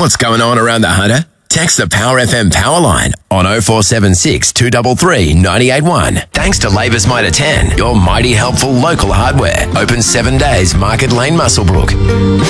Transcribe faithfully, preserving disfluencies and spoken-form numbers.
What's going on around the Hunter? Text the Power F M power line on oh four seven six, two three three, nine eight one. Thanks to Labour's Mitre ten, your mighty helpful local hardware. Open seven days, Market Lane, Muswellbrook.